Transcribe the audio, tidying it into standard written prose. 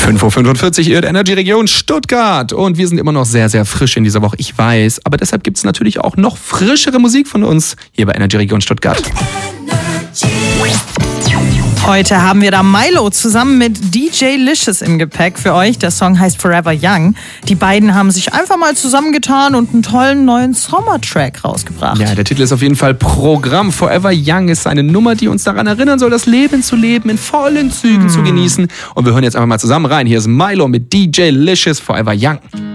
5:45 Uhr, Ihre Energy-Region Stuttgart. Und wir sind immer noch sehr, sehr frisch in dieser Woche, ich weiß. Aber deshalb gibt es natürlich auch noch frischere Musik von uns hier bei Energy-Region Stuttgart. Heute haben wir da Milo zusammen mit DJ Licious im Gepäck für euch. Der Song heißt Forever Young. Die beiden haben sich einfach mal zusammengetan und einen tollen neuen Sommertrack rausgebracht. Ja, der Titel ist auf jeden Fall Programm. Forever Young ist eine Nummer, die uns daran erinnern soll, das Leben zu leben, in vollen Zügen zu genießen. Und wir hören jetzt einfach mal zusammen rein. Hier ist Milo mit DJ Licious, Forever Young.